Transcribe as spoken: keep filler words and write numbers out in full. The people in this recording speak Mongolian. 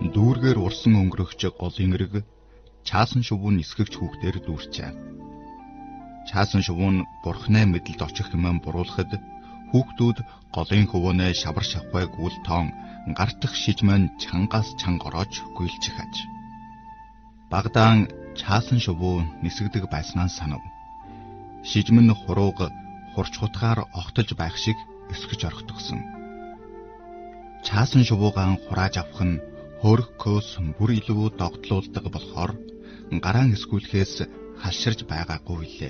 Дүүргээр урсан өнгөрөгч голын эрэг чаасан шувуу нисгэгч хүүхдээр дүүрчээ. Чаасан шувуу нь бурхны мэдэлд очих хэмээн буруулахад хүүхдүүд голын хөвөөнөө шавар шавхайг үл тоон гартах шижмэн чангаас чанга ороож гүйлчих аж. Багдаан чаасан шувуу нисгдэг байснаа санав. Шижмэн хурууг хурч хутгаар огтолж байх шиг өсгөж орхитгсон. Чаасан шувуугаан хурааж авах нь хөрөхөөс бүр илүү догтлуулдаг болохоор гараан эсгүүлэхээс халширж байгаагүй лээ.